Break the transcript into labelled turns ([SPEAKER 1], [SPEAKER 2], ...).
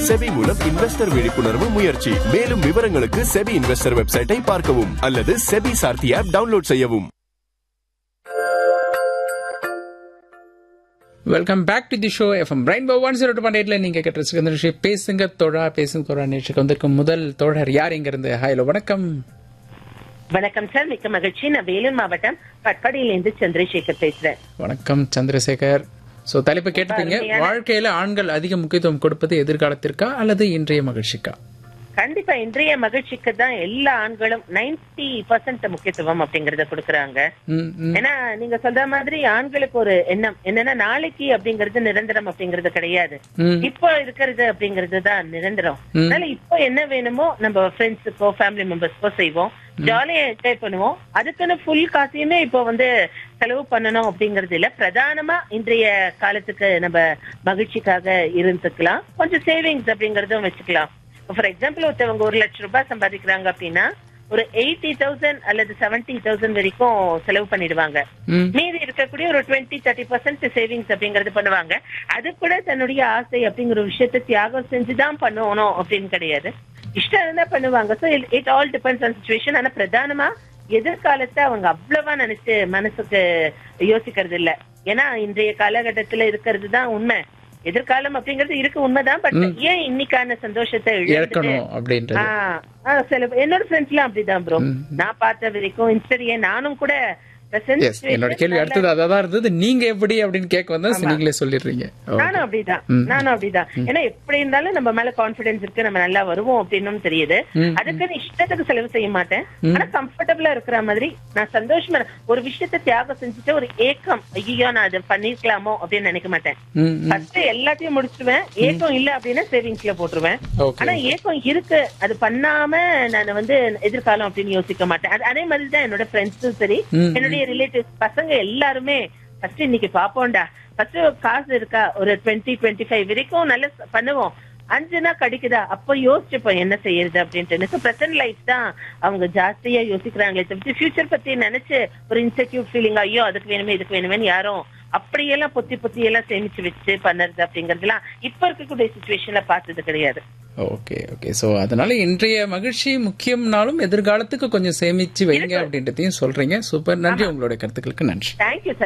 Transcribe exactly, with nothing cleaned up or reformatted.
[SPEAKER 1] SEBI மூலம் investor விழிப்புணர்வு முயற்சி. மேலும் விவரங்களுக்கு செபி இன்வெஸ்டர் வெப்சைட்டை பார்க்கவும் அல்லது செபி சார்த்தி ஆப் டவுன்லோட் செய்யவும்.
[SPEAKER 2] Welcome back to the show. FM rainbow one zero two point எயிட்ல நீங்க கேட்டு நிகழ்ச்சி பேசுங்க தோழா பேசுங்க தோழா நிகழ்ச்சிக்கு வந்திருக்கும் முதல் தோழர் யார் இங்க இருந்து? ஹலோ, வணக்கம்.
[SPEAKER 3] வணக்கம் சார், மிக்க மகிழ்ச்சி. நான் வேலூர் மாவட்டம் பட்பாடியிலிருந்து சந்திரசேகர் பேசுறேன்.
[SPEAKER 2] வணக்கம் சந்திரசேகர். சோ தலைப்பு கேட்டுப்பீங்க. வாழ்க்கையில ஆண்கள் அதிக முக்கியத்துவம் கொடுப்பது எதிர்காலத்திற்கா அல்லது இன்றைய மகிழ்ச்சிக்கா?
[SPEAKER 3] கண்டிப்பா இன்றைய மகிழ்ச்சிக்கு தான் எல்லா ஆண்களும் நைன்டி பர்சன்ட் முக்கியத்துவம் அப்படிங்கறத கொடுக்கறாங்க. ஏன்னா நீங்க சொல்ற மாதிரி ஆண்களுக்கு ஒரு எண்ணம் என்னன்னா, நாளைக்கு அப்படிங்கறது நிரந்தரம் அப்படிங்கறது கிடையாது, இப்போ இருக்கிறது அப்படிங்கறது தான் நிரந்தரம். அதனால இப்போ என்ன வேணுமோ நம்ம ஃப்ரெண்ட்ஸுக்கோ ஃபேமிலி மெம்பர்ஸ்க்கோ செய்வோம், ஜாலியா என்ஜாய் பண்ணுவோம். அதுக்குன்னு ஃபுல் காசையுமே இப்போ வந்து செலவு பண்ணணும் அப்படிங்கறது இல்ல. பிரதானமா இன்றைய காலத்துக்கு நம்ம மகிழ்ச்சிக்காக இருந்துக்கலாம், கொஞ்சம் சேவிங்ஸ் அப்படிங்கறதும் வச்சுக்கலாம். ஃபார் எக்ஸாம்பிள், ஒருத்தவங்க ஒரு லட்சம் ரூபாய் சம்பாதிக்கிறாங்க அப்படின்னா ஒரு எயிட்டி தௌசண்ட் அல்லது செவன்டி தௌசண்ட் வரைக்கும் செலவு பண்ணிடுவாங்க. மீதி இருக்கக்கூடிய ஒரு டுவெண்ட்டி தேர்ட்டி பர்சன்ட் சேவிங்ஸ் அப்படிங்கறது பண்ணுவாங்க. அது கூட தன்னுடைய ஆசை அப்படிங்கிற விஷயத்த தியாகம் செஞ்சுதான் பண்ணணும் அப்படின்னு கிடையாது, இஷ்டம் இருந்தா பண்ணுவாங்க. So it all depends on situation. ஆனா பிரதானமா எதிர்காலத்தை அவங்க அவ்வளவா நினைச்சு மனசுக்கு யோசிக்கிறது இல்ல. ஏன்னா இன்றைய காலகட்டத்துல இருக்கிறது தான் உண்மை. எதிர்காலம் அப்படிங்கிறது இருக்கு உண்மைதான், பட் ஏன் இன்னைக்கான சந்தோஷத்தை என்னோட ஃப்ரெண்ட்ஸ் எல்லாம் அப்படிதான் ப்ரோ. நான் பார்த்த வரைக்கும் இன்ஸ்டா நானும் கூட
[SPEAKER 2] என்னோட கேள்வி அடுத்தது அதான் இருந்தது. நீங்க எப்படி அப்படின்னு கேட்க வந்தா நீங்களே சொல்லிடுறீங்க.
[SPEAKER 3] நானும் அப்படிதான் நானும் அப்படிதான் ஏன்னா எப்படி இருந்தாலும் நம்ம மேல கான்பிடன்ஸ் இருக்கு, நம்ம நல்லா வருவோம் அப்படின்னு தெரியுது. அதுக்குன்னு இஷ்டத்துக்கு செலவு செய்ய மாட்டேன். ஆனா கம்ஃபர்டபுளா இருக்கிற மாதிரி நான் சந்தோஷமா ஒரு விஷயத்த தியாகம் செஞ்சுட்டு ஒரு ஏக்கம், ஐயோ நான் அதை பண்ணிருக்கலாமோ அப்படின்னு நினைக்க மாட்டேன். ஃபர்ஸ்ட் எல்லாத்தையும் முடிச்சுடுவேன். ஏக்கம் இல்ல அப்படின்னா சேவிங்ஸ்ல போட்டுருவேன். ஆனா ஏக்கம் இருக்கு, அது பண்ணாம நான் வந்து எதிர்காலம் அப்படின்னு யோசிக்க மாட்டேன். அதே மாதிரிதான் என்னோட ஃப்ரெண்ட்ஸும் சரி, என்னுடைய ரிலேட்டிவ்ஸ் பசங்க எல்லாருமே ஃபர்ஸ்ட் இன்னைக்கு பாப்போம்டா, ஃபர்ஸ்ட் காசு இருக்கா, ஒரு டுவெண்ட்டி டுவெண்ட்டி ஃபைவ் வரைக்கும் நல்லா பண்ணுவோம், அஞ்சுனா கிடைக்குதா அப்ப யோசிச்சுப்போம் என்ன செய்யறது அப்படின்ட்டு. பிரசன்ட் லைஃப் தான் அவங்க ஜாஸ்தியா யோசிக்கிறாங்களே தவிர்த்து ஃபியூச்சர் பத்தி நினைச்சு ஒரு இன்செக்யூர் ஃபீலிங், ஐயோ அதுக்கு வேணுமே இதுக்கு வேணுமேன்னு யாரும் அப்படியெல்லாம் பொத்தி பொத்தி எல்லாம் சேமிச்சு வச்சு பண்ணுறது அப்படிங்கறதுலாம் இப்ப இருக்கக்கூடிய சிச்சுவேஷன்ல பார்த்தது கிடையாது.
[SPEAKER 2] ஓகே ஓகே சோ அதனால இன்றைய மகிழ்ச்சி முக்கியம்னாலும் எதிர்காலத்துக்கு கொஞ்சம் சேமிச்சு வைங்க அப்படின்றதையும் சொல்றீங்க. சூப்பர், நன்றி. உங்களுடைய கருத்துக்களுக்கு நன்றி.
[SPEAKER 3] Thank you sir.